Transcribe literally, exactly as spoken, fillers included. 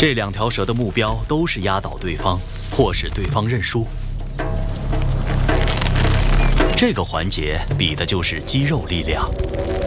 这两条蛇的目标都是压倒对方，迫使对方认输。这个环节比的就是肌肉力量。